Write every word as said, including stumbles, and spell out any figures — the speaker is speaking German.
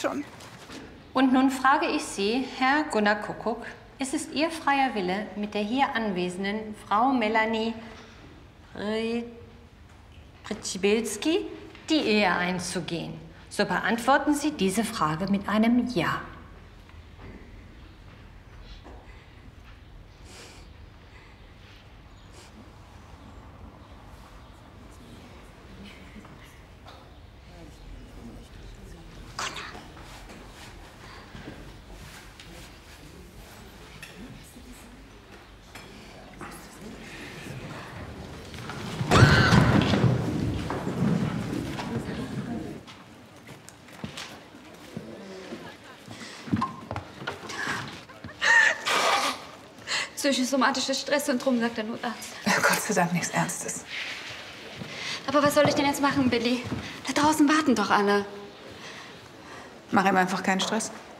schon. Und nun frage ich Sie, Herr Gunnar Kuckuck, ist es Ihr freier Wille, mit der hier anwesenden Frau Melanie Przybylski die Ehe einzugehen? So beantworten Sie diese Frage mit einem Ja. Psychosomatisches Stresssyndrom, sagt der Notarzt. Gott sei Dank nichts Ernstes. Aber was soll ich denn jetzt machen, Billy? Da draußen warten doch alle. Mach ihm einfach keinen Stress.